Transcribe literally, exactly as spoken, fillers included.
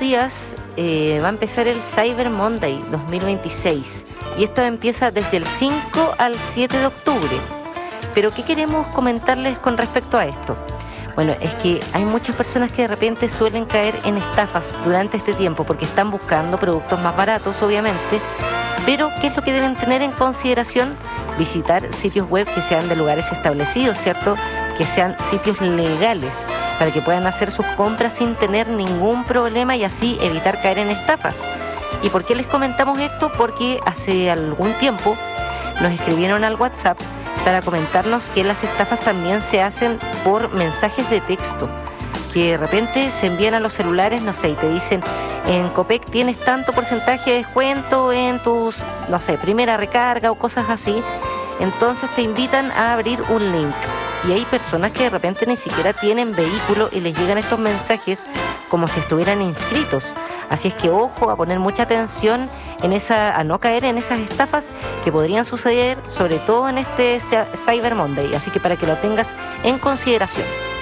días eh, va a empezar el Cyber Monday dos mil veintiséis y esto empieza desde el cinco al siete de octubre. Pero ¿qué queremos comentarles con respecto a esto? Bueno, es que hay muchas personas que de repente suelen caer en estafas durante este tiempo porque están buscando productos más baratos, obviamente, pero ¿qué es lo que deben tener en consideración? Visitar sitios web que sean de lugares establecidos, ¿cierto? Que sean sitios legales para que puedan hacer sus compras sin tener ningún problema y así evitar caer en estafas. ¿Y por qué les comentamos esto? Porque hace algún tiempo nos escribieron al WhatsApp para comentarnos que las estafas también se hacen por mensajes de texto, que de repente se envían a los celulares, no sé, y te dicen, en Copec tienes tanto porcentaje de descuento en tus, no sé, primera recarga o cosas así. Entonces te invitan a abrir un link. Y hay personas que de repente ni siquiera tienen vehículo y les llegan estos mensajes como si estuvieran inscritos. Así es que ojo a poner mucha atención en esa, a no caer en esas estafas que podrían suceder, sobre todo en este Cyber Monday. Así que para que lo tengas en consideración.